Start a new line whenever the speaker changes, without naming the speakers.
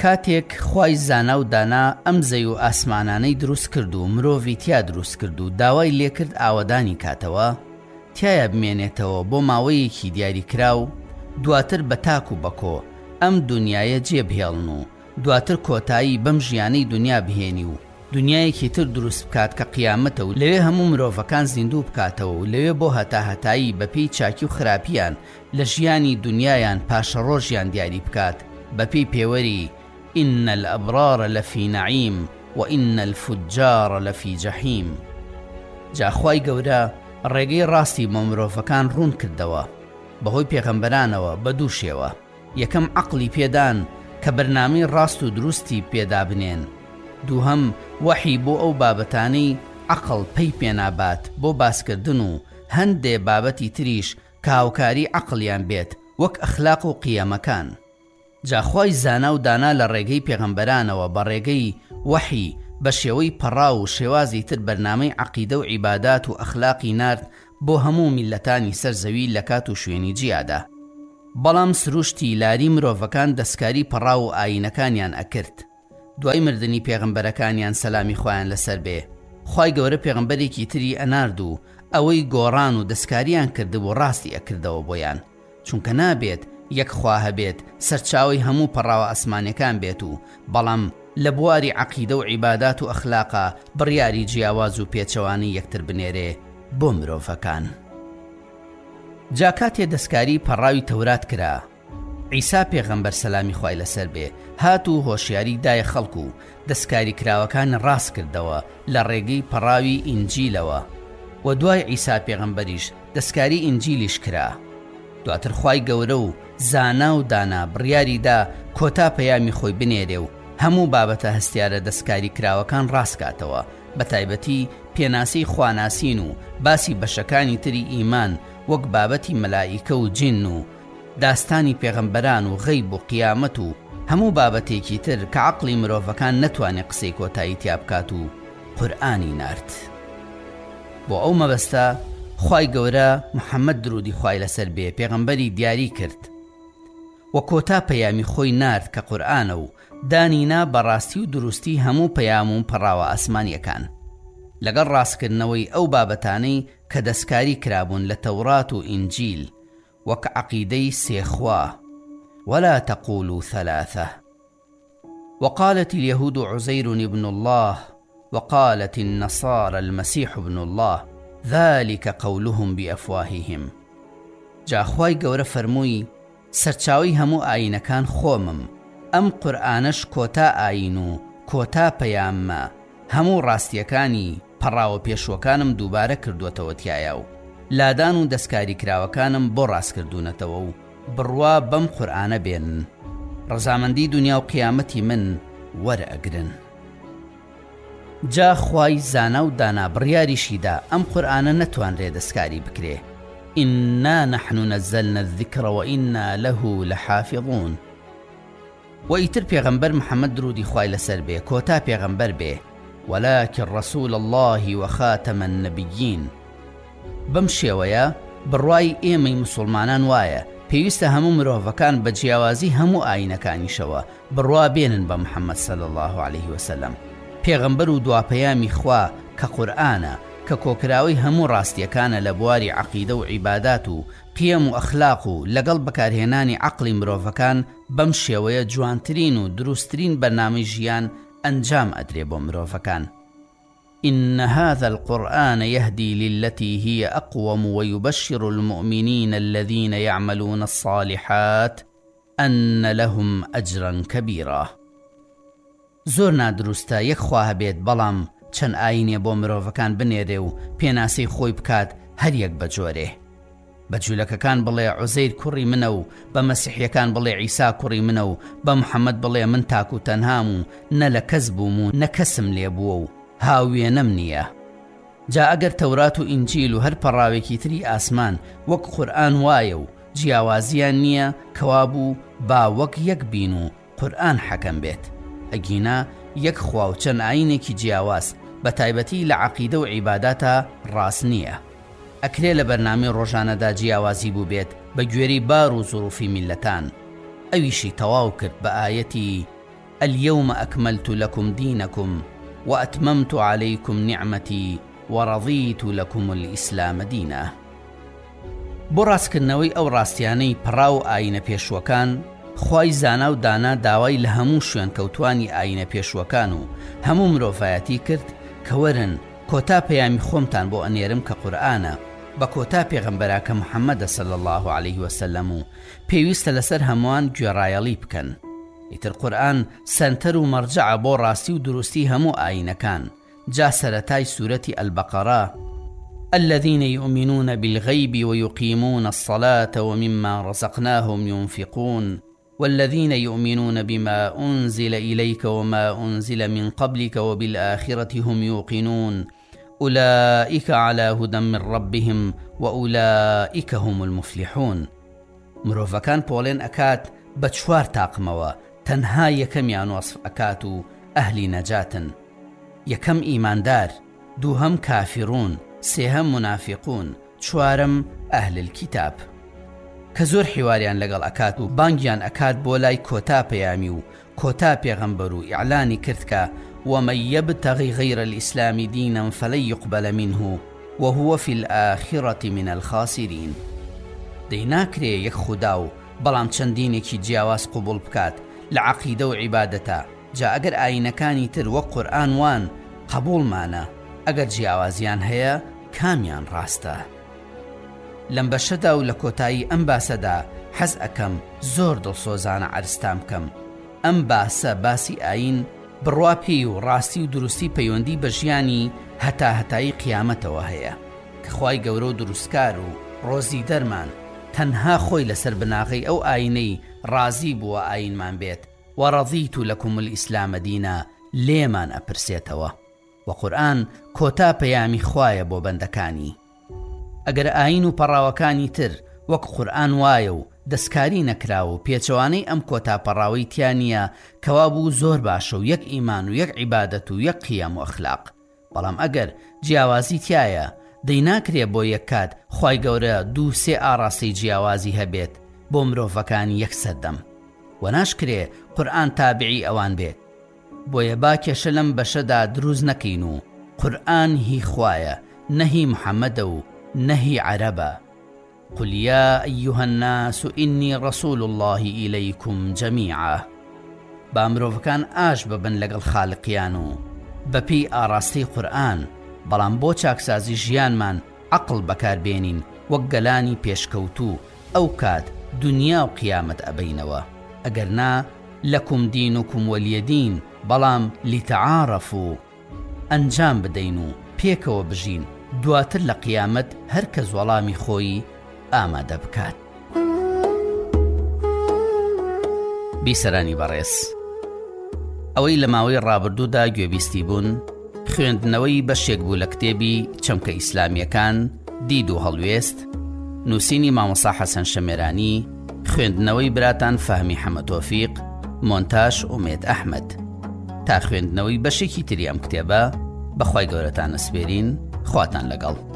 کاتێک خوای زانا و دانا ئەم زەوی و ئاسمانانەی دروست کرد و مرۆڤی تیا دروست کرد و داوای لێکرد ئاوەدانی کاتەوە، تایە بمێنێتەوە بۆ ماوەیەکی دیاریکراو، دواتر بە تاک و بەکۆ ئەم دنیایە جێبهێڵن و دواتر کۆتایی بەم ژیانەی دنیا بهێنی و دنیایەکی تر دروست بکات کە قیامەتە و لەوێ هەموو مرۆڤەکان زیندوو بکاتەوە و لەوێ بۆ هەتاهەتایی بەپێی چاکی و خراپیان لە ژیانی دنیایان پاشە ڕۆژیان دیاری بکات بەپێی پێوەری إن الأبرار لفي نعيم وإن الفجار لفي جحيم. جاخوای گەورە ڕێگەی ڕاستی بۆ مرۆڤەکان ڕوون کردەوە بەهۆی پێغەمبەرانەوە بە دوو شێوە. یەکەم عەقڵی پێدان کە بەرنامەی ڕاست و دروستی پێدا بنێن، دووهەم وەحی بۆ ئەو بابەتانەی عەقڵ پێی پێنابات بۆ باسکردن و هەندێ بابەتی تریش کە هاوکاری عەقڵیان بێت وەک ئەخلاق و قیەمەکان. جاخوای زانا و دانا لە ڕێگەی پێغەمبەرانەوە بە ڕێگەی وەحی بە شێوەی پەڕا و شێوازی تر بەرنامەی عەقیدە و عیبادات و ئەخلاقی نارد بۆ هەموو میلەتانی سەر زەوی لە کات و شوێنی جیادا. بەڵام سروشتی لاری مرۆڤەکان دەستکاری پەڕا و ئاینەکانیان ئەکرد. دوای مردنی پێغەمبەرەکانیان سەلامی خۆیان لەسەر بێ، خوای گەورە پێغەمبەرێکی تری ئەنارد و ئەوەی گۆڕان و دەستکاریان کرد و ڕاستی ئەکردەوە بۆیان، چونکە نابێت یەک خوا هەبێت سەرچاوی هەموو پەڕاوە ئەسمانیەکان بێت و بەڵام لە بواری عەقیدە و عیبادات و ئەخلاقا بڕیاری جیاواز و پێچەوانی یەکتر بنێرێ بۆ مرۆڤەکان. جا کاتێ دەستکاری پەڕاوی تەورات کرا، عیسا پێغەمبەر سەلامی خوای لەسەر بێ هات و هۆشیاری دایە خەڵک و دەستکاری کراوەکان ڕاست کردەوە لە ڕێگەی پەڕاوی ئینجیلەوە و دوای عیسا پێغەمبەریش دەستکاری ئینجیلیش کرا. دواتر خوای گەورە و زانا و دانا بڕیاریدا کۆتا پەیامی خۆی بنێرێ و هەموو بابەتە هەستیارە دەستکاری کراوەکان ڕاستکاتەوە، بە تایبەتی پێناسی خواناسین و باسی بەشەکانی تری ئیمان وەک بابەتی مەلائیکە و جین و داستانی پێغەمبەران و غەیب و قیامەت و هەموو بابەتێکی تر کە عەقڵی مرۆڤەکان نەتوانێت قسەی کۆتایی تیا بکات و قورئانی نارد. بۆ ئەو مەبەستە خوای گەورە محەممەد درودی خوای لەسەر بێ پێغەمبەری دیاری کرد و کۆتا پەیامی خۆی نارد کە قورئانە و دانینا بەڕاستی و دروستی هەموو پەیام و پەڕاوە ئاسمانیەکان لەگەڵ ڕاستکردنەوەی ئەو بابەتانەی کە دەستکاری کرابوون لە تەورات و ئینجیل وەک عەقیدەی سێخوا ولا تقولوا ثلاثة وقالت اليهود عزير ابن الله وقالت النصارى المسيح ابن الله ذلك قولهم بأفواههم. جاخوای گەورە فەرمووی سەرچاوی هەموو ئاینەکان خۆمم، ئەم قورئانەش کۆتا ئاین و کۆتا پەیاممە، هەموو ڕاستیەکانی پەڕاوە پێشوەکانم دووبارە کردووەتەوە تایە و لادان و دەستکاری کراوەکانم بۆ ڕاستکردوونەتەوە و بڕوا بەم قورئانە بێنن، ڕەزامەندی دنیا و قیامەتی من وەرئەگرن. جا خوای زانا و دانا بڕیاریشیدا ئەم قورئانە نەتوانرێ دەستکاری بکرێ. إنا نحن نزلنا الذكر وإنا له لحافظون. وإيتر پیغمبر محمد درودی خوای لەسەر بێ کۆتا پێغەمبەر بێ ولكن رسول الله وخاتم النبيين. بەم شێوەیە بڕوای ئێمەی مسلمانان وایە پێویستە هەموو مرۆڤەکان بە جیاوازی هەموو ئاینەکانیشەوە بڕوا بێنن بە محەممەد صلی الله عليه وسلم، پێغەمبەر و دواپەیامی خوا کە قورئانە کە کۆکراوی هەموو ڕاستیەکانە لە بواری عەقیدە و عیبادات و قیەم و ئەخلاق و لەگەڵ بەکارهێنانی عەقڵی مرۆڤەکان بەم شێوەیە جوانترین و دروستترین بەرنامەی ژیان ئەنجام ئەدرێ بۆ مرۆڤەکان. إن هذا القرآن يهدي للتي هي أقوم ويبشر المؤمنين الذين يعملون الصالحات أن لهم أجرا كبيرا. زۆر نادروستە یەک خوا هەبێت بەڵام چەند ئاینێ بۆ مرۆڤەکان بنێرێ و پێناسەی خۆی بکات هەر یەک بە جۆرێ. بە جوولەکەکان بڵێ عوزەیر کوڕی منە و بە مەسیحیەکان بڵێ عیسا کوڕی منە و بە محەممەد بڵێ من تاک و تەنهام و نە لە کەس بووم و نە کەسم لێ بووە و هاوێنەم نییە. جا ئەگەر تەورات و ئینجیل و هەر پەڕاوێکی تری ئاسمان وەک قورئان وایە و جیاوازیان نییە کەوابوو با وەک یەک بین و قورئان حەکەم بێت. ئەگینا یەک خوا و چەند ئاینێکی جیاواز بە تایبەتی لە عەقیدە و عیباداتە ڕاست نییە. ئەکرێ لە بەرنامەی ڕۆژانەدا جیاوازی بوو بێت بە گوێرەی بار و زوروفی میلەتان. ئەویشی تەواو کرد بە ئایەتی اليوم أكملت لكم دينكم وأتممت عليكم نعمتي ورضيت لكم الإسلام دينا. بۆ ڕاستکردنەوەی ئەو ڕاستیانەی پڕا و ئاینە پێشوەکان، خوای زانا و دانا داوای لە هەموو شوێن کەوتوانی ئاینە پێشوەکان و هەموو مرۆڤایەتی کرد کە وەرن کۆتا پەیامی خۆمتان بۆ ئەنێرم کە قورئانە بە کۆتا پێغەمبەراکە محەممەدە صلی الله عليه وسلم و پێویستە لەسەر هەمووان گوێڕایەڵی بکەن. ئیتر قورئان سەنتەر و مەرجەعە بۆ ڕاستی و دروستی هەموو ئاینەکان. جا سەرەتای سوورەتی البەقەرە: الذين يؤمنون بالغيب ويقيمون الصلاة ومما رزقناهم ينفقون والذين يؤمنون بما أنزل إليك وما أنزل من قبلك وبالآخرة هم يوقنون أولئك على هدى من ربهم وأولئك هم المفلحون. مرۆڤەکان پۆڵێن ئەکات بە 4 تاقمەوە، تەنها یەکەمیان وەسف ئەکات و ئەهلی نەجاتن. یەکەم ئیماندار، دووهەم کافرون، سێهەم منافقون، چوارەم ئەهل الكتاب. کە زۆر حیواریان لەگەڵ ئەکات و بانگیان ئەکات بۆ لای کۆتا پەیامی و کۆتا پێغەمبەر و ئیعلانی کرد کە ومن يبتغي غير الإسلام دينا فلن يقبل منه وهو في الآخرة من الخاسرين. دەیناکرێ یەک خودا و بەڵام چەندینێکی جیاواز قبول بکات لە عەقیدە و عیبادەتە. جا ئەگەر ئاینەکانی تر وەک قورئان وان قبولمانە، ئەگەر جیاوازیان هەیە کامیان ڕاستە؟ لەم بەشەدا و لە کۆتایی ئەم باسەدا حەز ئەکەم زۆر دڵسۆزانە عەرزتان بکەم. ئەم باسە باسی ئاین بڕوا پێی و ڕاستی و دروستی پەیوەندی بە ژیانی هەتایی قیامەتەوە هەیە کە خوای گەورە و دروستکار و ڕۆزی دەرمان تەنها خۆی لەسەر بناغی ئەو ئاینەی ڕازی بووە ئاینمان بێت وەڕەضیت لەکم الئیسلامە دینە لێمان ئەپرسێتەوە. و قورئان کۆتا پەیامی خوایە بۆ بەندەکانی. ئەگەر ئاین و پەڕاوەکانی تر وەک قورئان وایە و دەستکاری نەکراوە و پێچەوانەی ئەم کۆتا پەڕاوەی تیانە کەوا بوو زۆر باشە و یەک ئیمان و یەک عیبادەت و یەک قیام و ئەخلاق. بەڵام ئەگەر جیاوازی تایە، دەیناکرێ بۆ یەک کات خوای گەورە 2-3 ئاڕاستی جیاوازی هەبێت بۆ مرۆڤەکانی یەک سەردەم و ناشکرێ قورئان تابعی ئەوان بێت. بۆیە با کێشە لەم بەشەدا دروست نەکەین و قورئان هی خوایە، نەهی محەممەدە و نەهی عەرەبە. قل يا أيها الناس إني رسول الله إليكم جميعا. با مرۆڤەکان ئاش ببن لەگەڵ خالقیان و بەپێی ئاڕاستی قورئان، بەڵام بۆ چاکسازی ژیانمان عەقڵ بەکاربێنین وەک گەلانی پێشکەوتوو. ئەو کات دنیا و قیامەت ئەبەینەوە. ئەگەر نا لەکم دینکم وەلیە دین، بەڵام لیتەعارەفوا ئەنجام بدەین و پێکەوە بژین، دواتر لە قیامەت هەر کەس وەڵامی خۆی ئامادە بکات. بیسەرانی بەڕێز، ئەوەی لە ماوەی ڕابردوودا گوێبیستی بوون، خوێندنەوەی بەشێک بوو لە کتێبی چەمکە ئیسلامیەکان دید و هەڵوێست، نووسینی مامۆستا حەسەن شەمێرانی، خوێندنەوەی براتان فەهمی حەمەتۆفیق، مۆنتاژ ئومێد ئەحمەد. تا خوێندنەوەی بەشێکی تری ئەم کتێبە، بەخوای گەورەتان ئەسپێرین. خواتان لەگەڵ.